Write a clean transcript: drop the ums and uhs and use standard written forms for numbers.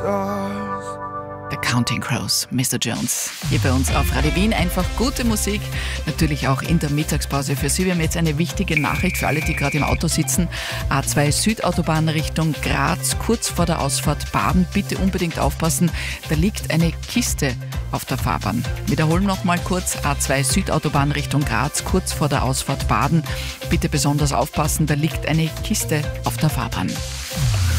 The Counting Crows, Mr. Jones. Hier bei uns auf Radio Wien einfach gute Musik, natürlich auch in der Mittagspause für Sie. Wir haben jetzt eine wichtige Nachricht für alle, die gerade im Auto sitzen. A2 Südautobahn Richtung Graz, kurz vor der Ausfahrt Baden. Bitte unbedingt aufpassen, da liegt eine Kiste auf der Fahrbahn. Wiederholen noch mal kurz, A2 Südautobahn Richtung Graz, kurz vor der Ausfahrt Baden. Bitte besonders aufpassen, da liegt eine Kiste auf der Fahrbahn.